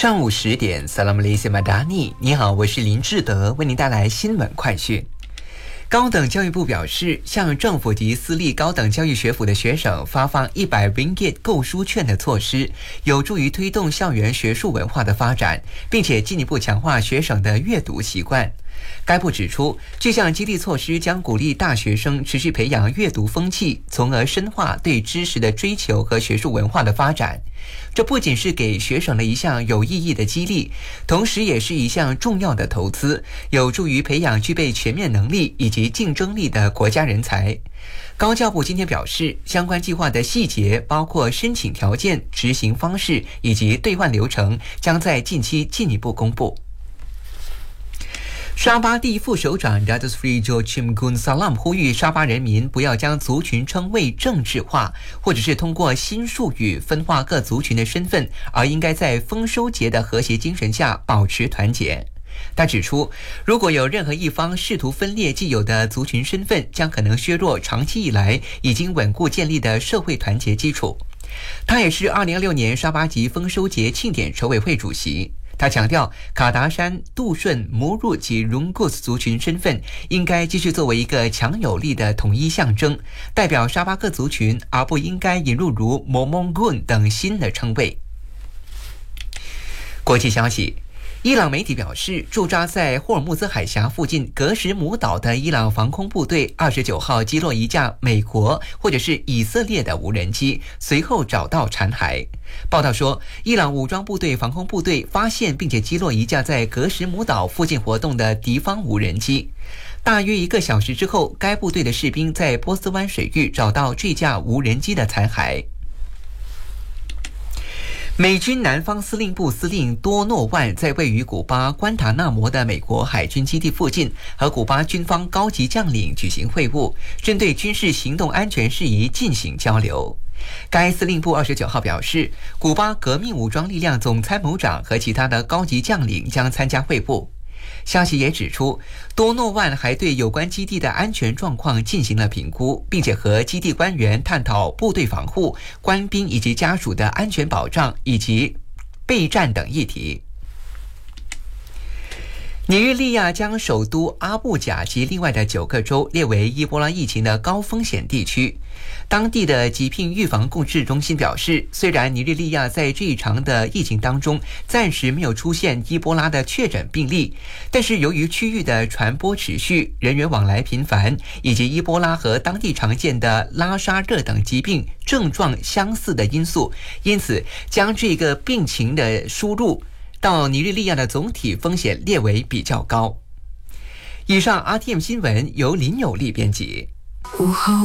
上午10点 Salam Malaysia Madani， 你好，我是林志德，为您带来新闻快讯。高等教育部表示，向政府及私立高等教育学府的学生发放100 ringgit 购书券的措施，有助于推动校园学术文化的发展，并且进一步强化学生的阅读习惯。该部指出，这项激励措施将鼓励大学生持续培养阅读风气，从而深化对知识的追求和学术文化的发展。这不仅是给学生的一项有意义的激励，同时也是一项重要的投资，有助于培养具备全面能力以及竞争力的国家人才。高教部今天表示，相关计划的细节，包括申请条件、执行方式以及兑换流程，将在近期进一步公布。沙巴第一副首长 Datuk Seri Joachim Gun Salam 呼吁沙巴人民不要将族群称谓政治化，或者是通过新术语分化各族群的身份，而应该在丰收节的和谐精神下保持团结。他指出，如果有任何一方试图分裂既有的族群身份，将可能削弱长期以来已经稳固建立的社会团结基础。他也是2026年沙巴籍丰收节庆典筹委会主席。他强调，卡达山、杜顺、摩入及荣古斯族群身份应该继续作为一个强有力的统一象征，代表沙巴各族群，而不应该引入如摩蒙棍等新的称谓。国际消息，伊朗媒体表示，驻扎在霍尔木兹海峡附近格什姆岛的伊朗防空部队29号击落一架美国或者是以色列的无人机，随后找到残骸。报道说，伊朗武装部队防空部队发现并且击落一架在格什姆岛附近活动的敌方无人机。大约1个小时之后，该部队的士兵在波斯湾水域找到这架无人机的残骸。美军南方司令部司令多诺万在位于古巴关塔那摩的美国海军基地附近和古巴军方高级将领举行会晤，针对军事行动安全事宜进行交流。该司令部29号表示，古巴革命武装力量总参谋长和其他的高级将领将参加会晤。消息也指出，多诺万还对有关基地的安全状况进行了评估，并且和基地官员探讨部队防护、官兵以及家属的安全保障以及备战等议题。尼日利亚将首都阿布贾及另外的9个州列为伊波拉疫情的高风险地区。当地的疾病预防控制中心表示，虽然尼日利亚在这一场的疫情当中暂时没有出现伊波拉的确诊病例，但是由于区域的传播持续、人员往来频繁，以及伊波拉和当地常见的拉沙热等疾病症状相似的因素，因此将这个病情的输入到尼日利亚的总体风险列为比较高。以上 RTM 新闻由林有利编辑。